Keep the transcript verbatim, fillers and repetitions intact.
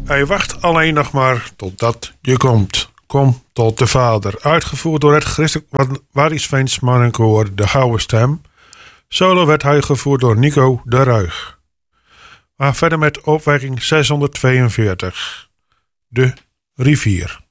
Hij wacht alleen nog maar totdat je komt. Kom tot de Vader. Uitgevoerd door het Christelijk Waddinxveens Mannenkoor De Gouden Stem. Solo werd hij gevoerd door Nico de Ruig. Maar verder met opwekking zeshonderdtweeënveertig. De rivier.